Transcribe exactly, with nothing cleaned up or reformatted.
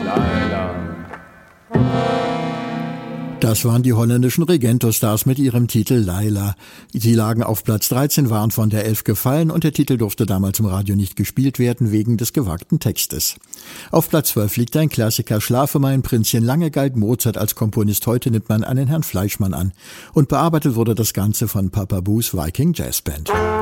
Das waren die holländischen Regento-Stars mit ihrem Titel Laila. Sie lagen auf Platz dreizehn, waren von der elf gefallen und der Titel durfte damals im Radio nicht gespielt werden wegen des gewagten Textes. Auf Platz zwölf liegt ein Klassiker, Schlafe mein Prinzchen. Lange galt Mozart als Komponist, heute nimmt man einen Herrn Fleischmann an. Und bearbeitet wurde das Ganze von Papa Boos Viking Jazz Band.